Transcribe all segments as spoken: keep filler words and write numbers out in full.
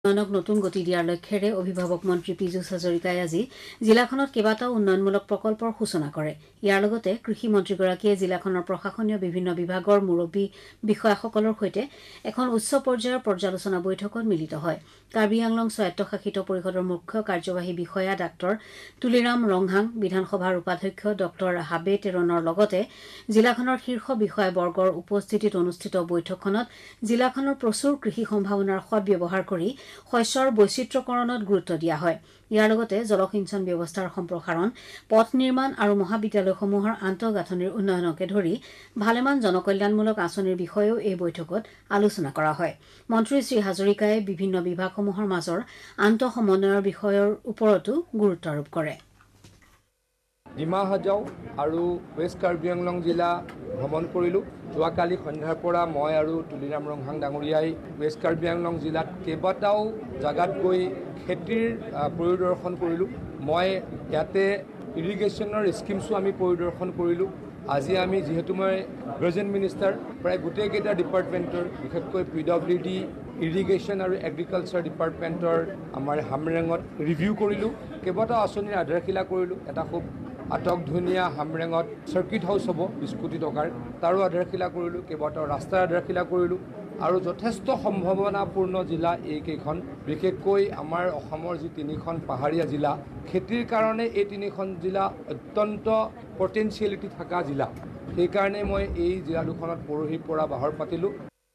উন্নয়নক নতুন গতি দিয়াৰ লক্ষ্যৰে অভিভাৱক মন্ত্ৰী পীযুষ হাজৰিকাই আজি জিলাখনত কেইবাটাও উন্নয়নমূলক প্ৰকল্পৰ সূচনা কৰে। ইয়াৰ লগতে কৃষি মন্ত্ৰীগৰাকীয়ে জিলাখনৰ প্ৰশাসনীয় বিভিন্ন বিভাগৰ মুৰব্বী বিষয়াসকলৰ সৈতে এখন উচ্চ পৰ্যায়ৰ পৰ্যালোচনা বৈঠকত মিলিত হয়। কাৰ্বি আংলং স্বায়ত্তশাসিত পৰিষদৰ মুখ্য কাৰ্যবাহী বিষয়া ডাক্তৰ তুলিৰাম ৰংহাং, বিধানসভাৰ উপাধ্যক্ষ ডক্তৰ হাবে তেৰণৰ লগতে জিলাখনৰ শীৰ্ষ বিষয়াবৰ্গৰ উপস্থিতিত অনুষ্ঠিত বৈঠকখনত জিলাখনৰ প্ৰচুৰ কৃষি সম্ভাৱনাৰ সদ্ব্যৱহাৰ কৰি শস্যৰ বৈচিত্ৰ্যকৰণত গুৰুত্ব দিয়া হয়। ইয়াৰ লগতে জলসিঞ্চন ব্যৱস্থাৰ সম্প্ৰসাৰণ, পথ নিৰ্মাণ আৰু মহাবিদ্যালয়সমূহৰ আন্তঃগাঁথনিৰ উন্নয়নকে ধৰি ভালেমান জনকল্যাণমূলক আঁচনিৰ বিষয়েও এই বৈঠকত আলোচনা কৰা হয়। মন্ত্ৰী শ্ৰী হাজৰিকাই বিভিন্ন বিভাগসমূহৰ মাজৰ আন্তঃ সমন্বয়ৰ বিষয়ৰ ওপৰতো গুৰুত্ব আৰোপ কৰে। ডিমা হাজাও আৰু ৱেষ্ট কাৰ্বি আংলং জিলা ভ্ৰমণ কৰিলোঁ। যোৱাকালি সন্ধ্যাৰ পৰা মই আৰু তুলিৰাম ৰংহাং ডাঙৰীয়াই ৱেষ্ট কাৰ্বি আংলং জিলাত কেইবাটাও জাগাত গৈ খেতিৰ পৰিদৰ্শন কৰিলোঁ। মই ইয়াতে ইৰিগেশ্যনৰ স্কিমছো আমি পৰিদৰ্শন কৰিলোঁ। আজি আমি যিহেতু মই প্ৰেজেণ্ট মিনিষ্টাৰ, প্ৰায় গোটেইকেইটা ডিপাৰ্টমেণ্টৰ বিশেষকৈ পি ডব্লিউ ডি, ইৰিগেশ্যন আৰু এগ্ৰিকালচাৰ ডিপাৰ্টমেণ্টৰ আমাৰ হামৰেঙত ৰিভিউ কৰিলোঁ। কেইবাটাও আঁচনিৰ আধাৰশিলা কৰিলোঁ। এটা খুব আটক ধুনীয়া হামৰেঙত চাৰ্কিট হাউচ হ'ব বিছ কোটি টকাৰ, তাৰো আধাৰশিলা কৰিলোঁ। কেইবাটাও ৰাস্তাৰ আধাৰশিলা কৰিলোঁ। আৰু যথেষ্ট সম্ভাৱনাপূৰ্ণ জিলা এইকেইখন, বিশেষকৈ আমাৰ অসমৰ যি তিনিখন পাহাৰীয়া জিলা, খেতিৰ কাৰণে এই তিনিখন জিলা অত্যন্ত পটেঞ্চিয়েলিটি থকা জিলা। সেইকাৰণে মই এই জিলা দুখনত পৰহিৰ পৰা বাহৰ পাতিলোঁ।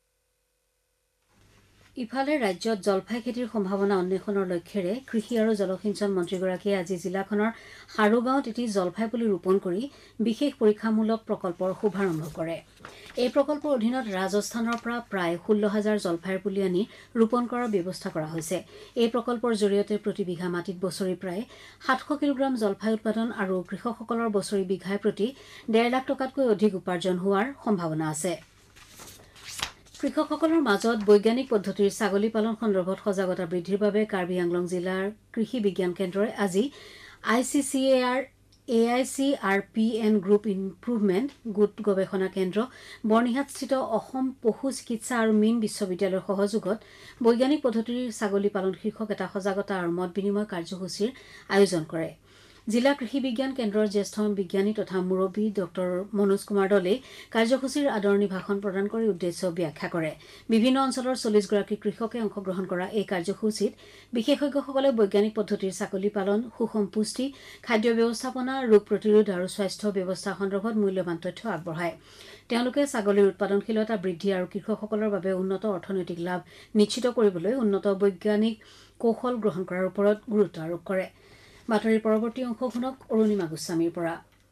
ইফালে ৰাজ্যত জলফাই খেতিৰ সম্ভাৱনা অন্বেষণৰ লক্ষ্যৰে কৃষি আৰু জলসিঞ্চন মন্ত্ৰীগৰাকীয়ে আজি জিলাখনৰ হাৰুগাঁৱত এটি জলফাই পুলি ৰোপণ কৰি বিশেষ পৰীক্ষামূলক প্ৰকল্পৰ শুভাৰম্ভ কৰে। এই প্ৰকল্পৰ অধীনত ৰাজস্থানৰ পৰা প্ৰায় ষোল্ল হাজাৰ জলফাইৰ পুলি আনি ৰোপণ কৰাৰ ব্যৱস্থা কৰা হৈছে। এই প্ৰকল্পৰ জৰিয়তে প্ৰতি বিঘা মাটিত বছৰি প্ৰায় সাতশ কিলোগ্ৰাম জলফাই উৎপাদন আৰু কৃষকসকলৰ বছৰি বিঘাই প্ৰতি ডেৰ লাখ টকাতকৈ অধিক উপাৰ্জন হোৱাৰ সম্ভাৱনা আছে। কৃষকসকলৰ মাজত বৈজ্ঞানিক পদ্ধতিৰ ছাগলী পালন সন্দৰ্ভত সজাগতা বৃদ্ধিৰ বাবে কাৰ্বি আংলং জিলাৰ কৃষি বিজ্ঞান কেন্দ্ৰই আজি I C C A R A I C R P N group improvement গোট গৱেষণা কেন্দ্ৰ, বৰ্ণিহাটস্থিত অসম পশু চিকিৎসা আৰু মীন বিশ্ববিদ্যালয়ৰ সহযোগত বৈজ্ঞানিক পদ্ধতিৰ ছাগলী পালন শীৰ্ষক এটা সজাগতা আৰু মত বিনিময় কাৰ্যসূচীৰ আয়োজন কৰে। জিলা কৃষি বিজ্ঞান কেন্দ্ৰৰ জ্যেষ্ঠ বিজ্ঞানী তথা মুৰব্বী ডক্তৰ মনোজ কুমাৰ দলে কাৰ্যসূচীৰ আদৰণি ভাষণ প্ৰদান কৰি উদ্দেশ্য ব্যাখ্যা কৰে। বিভিন্ন অঞ্চলৰ চল্লিছগৰাকী কৃষকে অংশগ্ৰহণ কৰা এই কাৰ্যসূচীত বিশেষজ্ঞসকলে বৈজ্ঞানিক পদ্ধতিৰ ছাগলী পালন, সুষম পুষ্টি, খাদ্য ব্যৱস্থাপনা, ৰোগ প্ৰতিৰোধ আৰু স্বাস্থ্য ব্যৱস্থা সন্দৰ্ভত মূল্যৱান তথ্য আগবঢ়ায়। তেওঁলোকে ছাগলীৰ উৎপাদনশীলতা বৃদ্ধি আৰু কৃষকসকলৰ বাবে উন্নত অৰ্থনৈতিক লাভ নিশ্চিত কৰিবলৈ উন্নত বৈজ্ঞানিক কৌশল গ্ৰহণ কৰাৰ ওপৰত গুৰুত্ব আৰোপ কৰে। বাতৰিৰ পৰৱৰ্তী অংশ শুনক অৰুণিমা গোস্বামীৰ পৰা।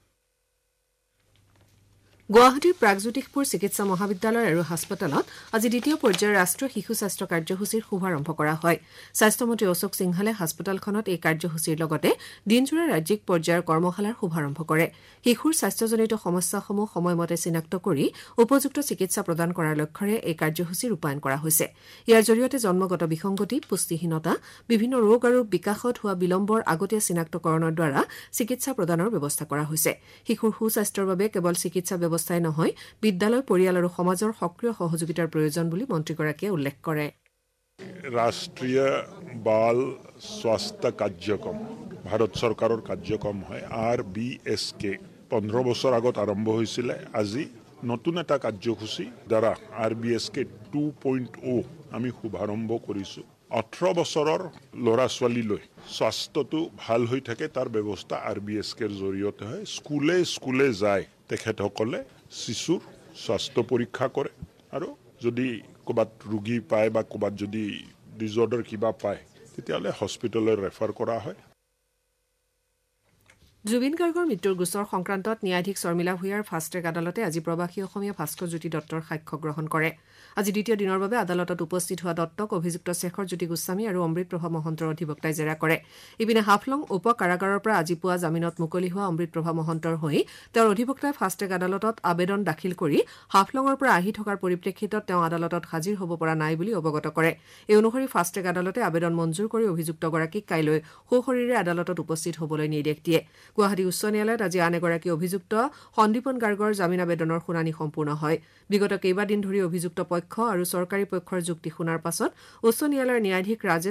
গুৱাহাটীৰ প্ৰাগজ্যোতিষপুৰ চিকিৎসা মহাবিদ্যালয় আৰু হাস্পতালত আজি দ্বিতীয় পৰ্যায়ৰ ৰাষ্ট্ৰীয় শিশু স্বাস্থ্য কাৰ্যসূচীৰ শুভাৰম্ভ কৰা হয়। স্বাস্থ্যমন্ত্ৰী অশোক সিংহালে হাস্পতালখনত এই কাৰ্যসূচীৰ লগতে দিনজোৰা ৰাজ্যিক পৰ্যায়ৰ কৰ্মশালাৰ শুভাৰম্ভ কৰে। শিশুৰ স্বাস্থ্যজনিত সমস্যাসমূহ সময়মতে চিনাক্ত কৰি উপযুক্ত চিকিৎসা প্ৰদান কৰাৰ লক্ষ্যৰে এই কাৰ্যসূচী ৰূপায়ণ কৰা হৈছে। ইয়াৰ জৰিয়তে জন্মগত বিসংগতি, পুষ্টিহীনতা, বিভিন্ন ৰোগ আৰু বিকাশত হোৱা বিলম্বৰ আগতীয়া চিনাক্তকৰণৰ দ্বাৰা চিকিৎসা প্ৰদানৰ ব্যৱস্থা কৰা হৈছে। শিশুৰ সুস্বাস্থ্যৰ বাবে কেৱল চিকিৎসা ব্যৱস্থাই নহয়, বিদ্যালয়, পৰিয়াল আৰু সমাজৰ সক্ৰিয় সহযোগিতাৰ প্ৰয়োজন বুলি মন্ত্ৰীগৰাকীয়ে উল্লেখ কৰে। ৰাষ্ট্ৰীয় বাল স্বাস্থ্য কাৰ্যক্ৰম ভাৰত চৰকাৰৰ কাৰ্যক্ৰম হয়। আৰ বি এছ কে পোন্ধৰ বছৰ আগত আৰম্ভ হৈছিলে। আজি নতুন এটা কাৰ্যসূচী দ্বাৰা আৰ বি এছ কে টু পইণ্ট অ' আমি শুভাৰম্ভ কৰিছোঁ। ওঠৰ বছৰৰ ল'ৰা ছোৱালীলৈ স্বাস্থ্যটো ভাল হৈ থাকে, তাৰ ব্যৱস্থা আৰ বি এছ কেৰ জৰিয়তে হয়। স্কুলে স্কুলে যায় তেখেতসকলে শিশুৰ স্বাস্থ্য পৰীক্ষা কৰে আৰু যদি ক'ৰবাত ৰোগী পায় বা ক'ৰবাত যদি ডিজৰ্ডাৰ কিবা পায় তেতিয়াহ'লে হস্পিটেললৈ ৰেফাৰ কৰা হয়। জুবিন গাৰ্গৰ মৃত্যুৰ গোচৰ সংক্ৰান্তত ন্যায়াধীশ শৰ্মিলা ভূঞাৰ ফাষ্টট্ৰেক আদালতে আজি প্ৰৱাসী অসমীয়া ভাস্কৰজ্যোতি দত্তৰ সাক্ষ্য গ্ৰহণ কৰে। আজি দ্বিতীয় দিনৰ বাবে আদালতত উপস্থিত হোৱা দত্তক অভিযুক্ত শেখৰজ্যোতি গোস্বামী আৰু অমৃতপ্ৰভা মহন্তৰ অধিবক্তাই জেৰা কৰে। ইপিনে হাফলং উপ কাৰাগাৰৰ পৰা আজি পুৱা জামিনত মুকলি হোৱা অমৃতপ্ৰভা মহন্তৰ হৈ তেওঁৰ অধিবক্তাই ফাষ্টট্ৰেক আদালতত আবেদন দাখিল কৰি হাফলঙৰ পৰা আহি থকাৰ পৰিপ্ৰেক্ষিতত তেওঁ আদালতত হাজিৰ হ'ব পৰা নাই বুলি অৱগত কৰে। এই অনুসৰি ফাষ্টট্ৰেক আদালতে আবেদন মঞ্জুৰ কৰি অভিযুক্তগৰাকীক কাইলৈ সশৰীৰে আদালতত উপস্থিত হ'বলৈ নিৰ্দেশ দিয়ে। গুৱাহাটী উচ্চ ন্যায়ালয়ত আজি আন এগৰাকী অভিযুক্ত সন্দীপন গাৰ্গৰ জামিন আবেদনৰ শুনানি সম্পূৰ্ণ হয়। বিগত কেইবাদিন ধৰি অভিযুক্ত পক্ষ আৰু চৰকাৰী পক্ষৰ যুক্তি শুনাৰ পাছত উচ্চ ন্যায়ালয়ৰ ন্যায়াধীশ ৰাজেশ